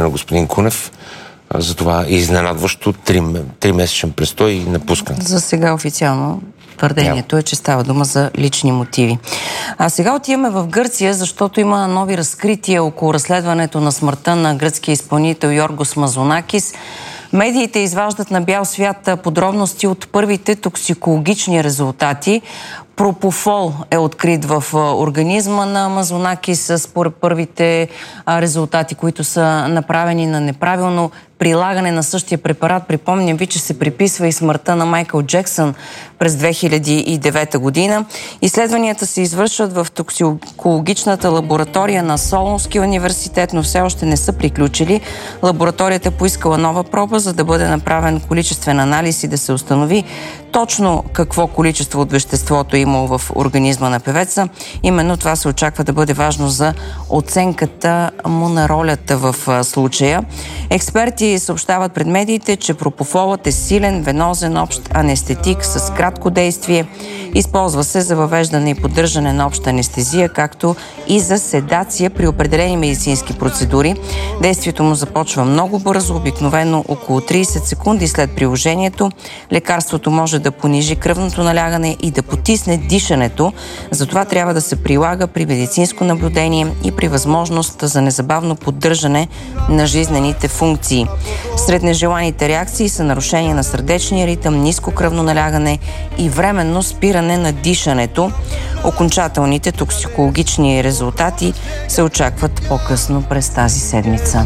на господин Кунев за това изненадващо 3-месечен престой и напускане. За сега официално твърдението е, че става дума за лични мотиви. А сега отиваме в Гърция, защото има нови разкрития около разследването на смъртта на гръцкия изпълнител Йоргос Мазонакис. Медиите изваждат на бял свят подробности от първите токсикологични резултати. Пропофол е открит в организма на Мазонакис според първите резултати, които са направени на неправилно прилагане на същия препарат. Припомням ви, че се приписва и смъртта на Майкъл Джексън през 2009 година. Изследванията се извършват в токсикологичната лаборатория на Солунския университет, но все още не са приключили. Лабораторията поискала нова проба, за да бъде направен количествен анализ и да се установи точно какво количество от веществото е имало в организма на певеца. Именно това се очаква да бъде важно за оценката му на ролята в случая. Експерти съобщават пред медиите, че пропофолът е силен венозен общ анестетик с кратко действие. Използва се за въвеждане и поддържане на обща анестезия, както и за седация при определени медицински процедури. Действието му започва много бързо, обикновено около 30 секунди след приложението. Лекарството може да понижи кръвното налягане и да потисне дишането. Затова трябва да се прилага при медицинско наблюдение и при възможност за незабавно поддържане на жизнените функции. Сред нежеланите реакции са нарушение на сърдечния ритъм, ниско кръвно налягане и временно спиране на дишането. Окончателните токсикологични резултати се очакват по-късно през тази седмица.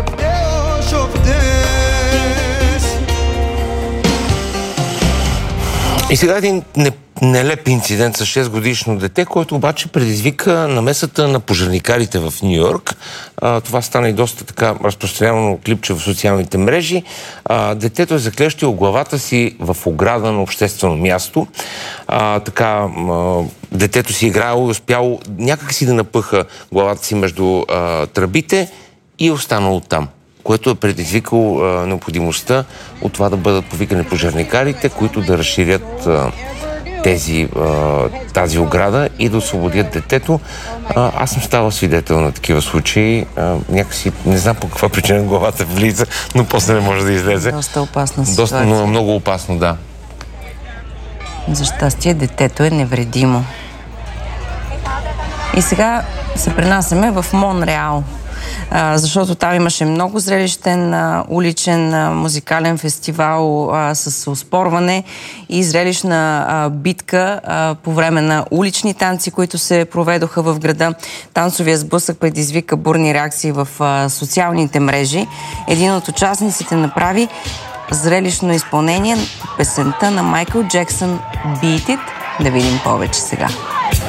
И сега един нелеп инцидент с 6-годишно дете, който обаче предизвика намесата на пожарникарите в Ню-Йорк. Това стана и доста така разпространено клипче в социалните мрежи. Детето е заклещило главата си в ограда на обществено място. Детето си играело и успяло някак си да напъха главата си между тръбите и е останало там, което е предизвикало необходимостта от това да бъдат повикани пожарникарите, които да разширят тази ограда и да освободят детето. Аз съм ставал свидетел на такива случаи. Някакси не знам по каква причина главата влиза, но после не може да излезе. Доста опасна ситуация. Доста, много опасно, да. За щастие, детето е невредимо. И сега се пренасяме в Монреал, защото там имаше много зрелищен уличен музикален фестивал с оспорване и зрелищна битка по време на улични танци, които се проведоха в града. Танцовия сблъсък предизвика бурни реакции в социалните мрежи. Един от участниците направи зрелищно изпълнение на песента на Майкъл Джексън "Beat It". Да видим повече сега.